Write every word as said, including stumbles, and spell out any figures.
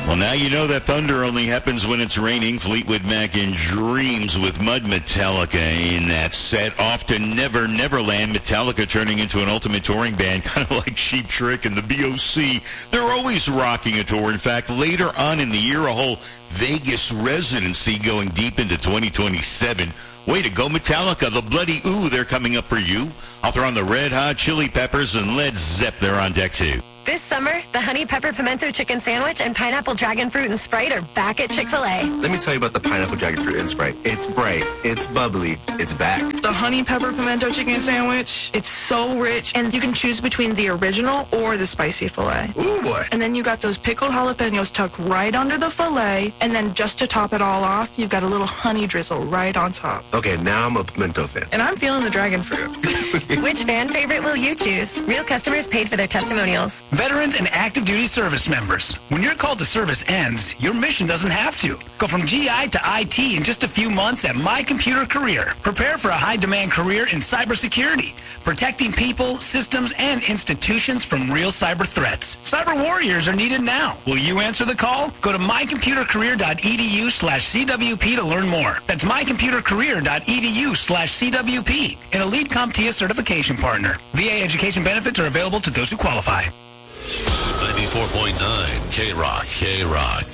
Well, now you know that thunder only happens when it's raining. Fleetwood Mac in Dreams with Mud Metallica in that set. Off to Never Neverland, Metallica turning into an ultimate touring band, kind of like Cheap Trick and the B O C. They're always rocking a tour. In fact, later on in the year, a whole Vegas residency going deep into twenty twenty-seven. Way to go, Metallica. The Bloody Ooh, they're coming up for you. I'll throw on the Red Hot Chili Peppers and Led Zepp. They're on deck, too. This summer, the Honey Pepper Pimento Chicken Sandwich and Pineapple Dragon Fruit and Sprite are back at Chick-fil-A. Let me tell you about the Pineapple Dragon Fruit and Sprite. It's bright, it's bubbly, it's back. The Honey Pepper Pimento Chicken Sandwich, it's so rich, and you can choose between the original or the spicy filet. Ooh, boy. And then you got those pickled jalapenos tucked right under the filet, and then just to top it all off, you've got a little honey drizzle right on top. Okay, now I'm a pimento fan. And I'm feeling the dragon fruit. Which fan favorite will you choose? Real customers paid for their testimonials. Veterans and active duty service members. When your call to service ends, your mission doesn't have to. Go from G I to I T in just a few months at My Computer Career. Prepare for a high-demand career in cybersecurity, protecting people, systems, and institutions from real cyber threats. Cyber warriors are needed now. Will you answer the call? Go to mycomputercareer.edu slash CWP to learn more. That's mycomputercareer.edu slash CWP, an elite CompTIA certification partner. V A education benefits are available to those who qualify. ninety-four point nine K-Rock, K-Rock.